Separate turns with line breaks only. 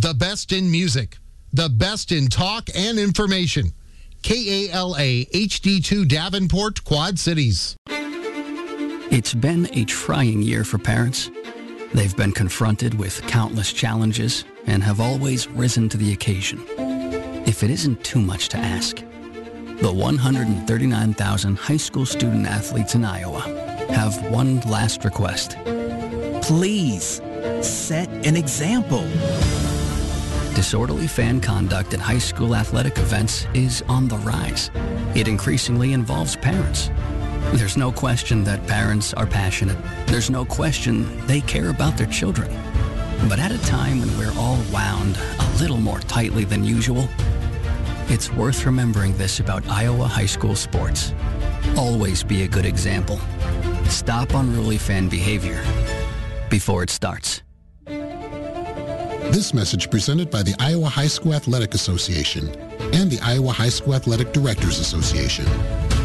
The best in music. The best in talk and information. KALA HD2 Davenport, Quad Cities.
It's been a trying year for parents. They've been confronted with countless challenges and have always risen to the occasion. If it isn't too much to ask, the 139,000 high school student athletes in Iowa have one last request.
Please, set an example.
Disorderly fan conduct at high school athletic events is on the rise. It increasingly involves parents. There's no question that parents are passionate. There's no question they care about their children. But at a time when we're all wound a little more tightly than usual, it's worth remembering this about Iowa high school sports. Always be a good example. Stop unruly fan behavior before it starts.
This message presented by the Iowa High School Athletic Association and the Iowa High School Athletic Directors Association.